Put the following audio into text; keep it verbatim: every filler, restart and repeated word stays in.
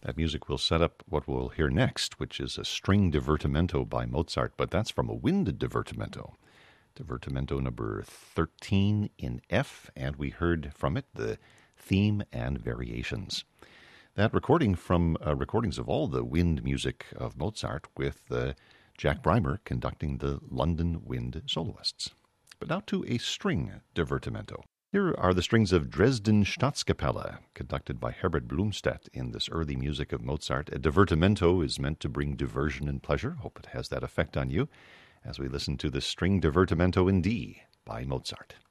That music will set up what we'll hear next, which is a string divertimento by Mozart, but that's from a wind divertimento. Divertimento number thirteen in F, and we heard from it the theme and variations. That recording from uh, recordings of all the wind music of Mozart with uh, Jack Brymer conducting the London Wind Soloists. But now to a string divertimento. Here are the strings of Dresden Staatskapelle, conducted by Herbert Blumstedt in this early music of Mozart. A divertimento is meant to bring diversion and pleasure. Hope it has that effect on you as we listen to the string divertimento in D by Mozart.